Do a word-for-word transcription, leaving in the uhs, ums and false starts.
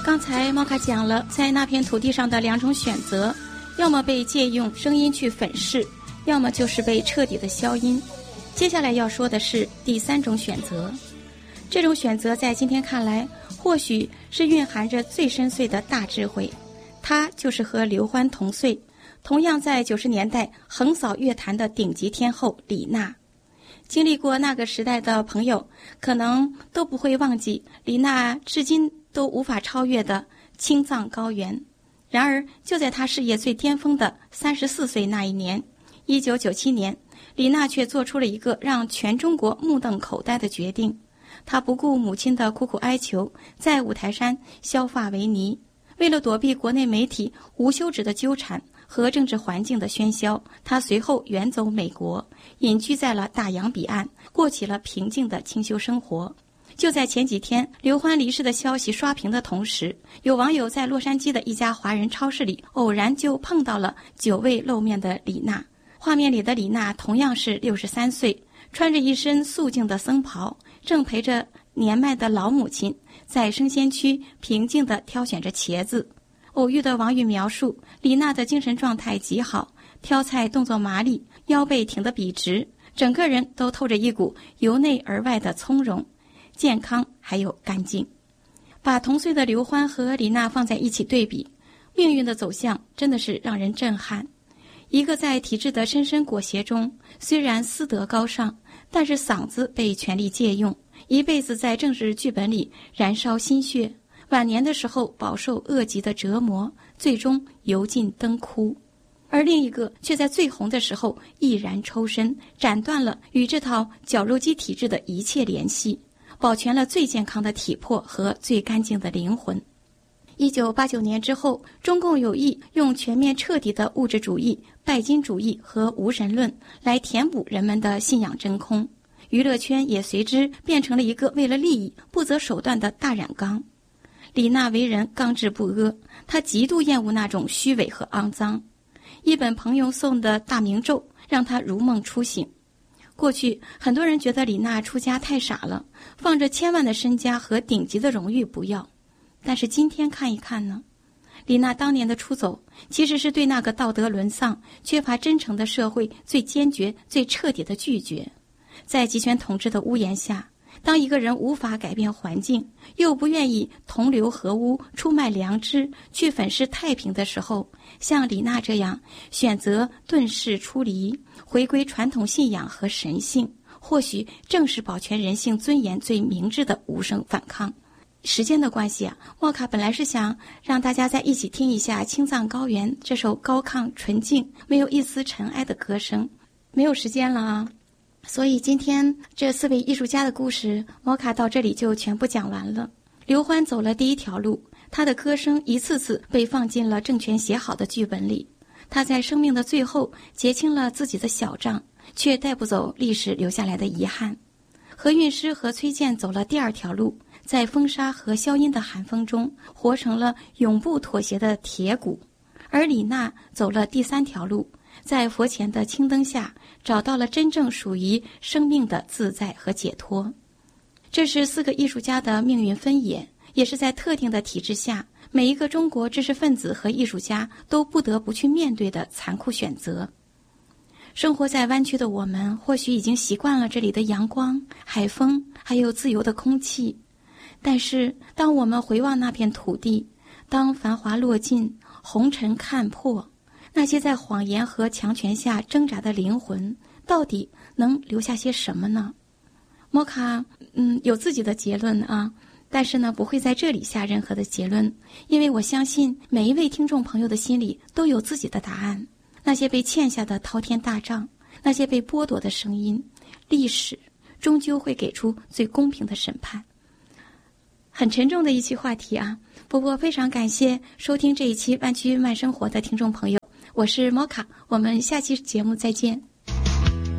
刚才猫卡讲了在那片土地上的两种选择，要么被借用声音去粉饰，要么就是被彻底的消音。接下来要说的是第三种选择。这种选择在今天看来或许是蕴含着最深邃的大智慧，它就是和刘欢同岁，同样在九十年代横扫乐坛的顶级天后李娜。经历过那个时代的朋友可能都不会忘记李娜至今都无法超越的青藏高原。然而就在她事业最巅峰的三十四岁那一年，一九九七年，李娜却做出了一个让全中国目瞪口呆的决定。她不顾母亲的苦苦哀求，在五台山削发为尼。为了躲避国内媒体无休止的纠缠和政治环境的喧嚣，她随后远走美国，隐居在了大洋彼岸，过起了平静的清修生活。就在前几天，刘欢离世的消息刷屏的同时，有网友在洛杉矶的一家华人超市里偶然就碰到了久未露面的李娜。画面里的李娜同样是六十三岁，穿着一身素净的僧袍，正陪着年迈的老母亲在生鲜区平静地挑选着茄子。偶遇的网友描述，李娜的精神状态极好，挑菜动作麻利，腰背挺得笔直，整个人都透着一股由内而外的从容、健康还有干净。把同岁的刘欢和李娜放在一起对比，命运的走向真的是让人震撼。一个在体制的深深裹挟中，虽然私德高尚，但是嗓子被权力借用，一辈子在政治剧本里燃烧心血，晚年的时候饱受恶极的折磨，最终油尽灯枯。而另一个却在最红的时候毅然抽身，斩断了与这套绞肉机体制的一切联系，保全了最健康的体魄和最干净的灵魂。一九八九年之后，中共有意用全面彻底的物质主义、拜金主义和无神论来填补人们的信仰真空，娱乐圈也随之变成了一个为了利益不择手段的大染缸。李娜为人刚直不阿，她极度厌恶那种虚伪和肮脏。一本朋友送的大明咒让她如梦初醒。过去很多人觉得李娜出家太傻了，放着千万的身家和顶级的荣誉不要。但是今天看一看呢，李娜当年的出走其实是对那个道德沦丧、缺乏真诚的社会最坚决、最彻底的拒绝。在集权统治的屋檐下，当一个人无法改变环境，又不愿意同流合污、出卖良知、去粉饰太平的时候，像李娜这样选择遁世出离，回归传统信仰和神性，或许正是保全人性尊严最明智的无声反抗。时间的关系啊，莫卡本来是想让大家在一起听一下《青藏高原》这首高亢纯净、没有一丝尘埃的歌声，没有时间了啊。所以今天这四位艺术家的故事，莫卡到这里就全部讲完了。刘欢走了第一条路，他的歌声一次次被放进了政权写好的剧本里。他在生命的最后结清了自己的小账，却带不走历史留下来的遗憾。何韵诗和崔健走了第二条路，在风沙和消音的寒风中，活成了永不妥协的铁骨。而李娜走了第三条路，在佛前的青灯下，找到了真正属于生命的自在和解脱。这是四个艺术家的命运分野，也是在特定的体制下，每一个中国知识分子和艺术家都不得不去面对的残酷选择。生活在湾区的我们，或许已经习惯了这里的阳光、海风，还有自由的空气。但是当我们回望那片土地，当繁华落尽，红尘看破，那些在谎言和强权下挣扎的灵魂，到底能留下些什么呢？摩卡嗯有自己的结论啊，但是呢不会在这里下任何的结论，因为我相信每一位听众朋友的心里都有自己的答案。那些被欠下的滔天大账，那些被剥夺的声音，历史终究会给出最公平的审判。很沉重的一期话题啊，不过非常感谢收听这一期湾区慢生活的听众朋友，我是摩卡，我们下期节目再见。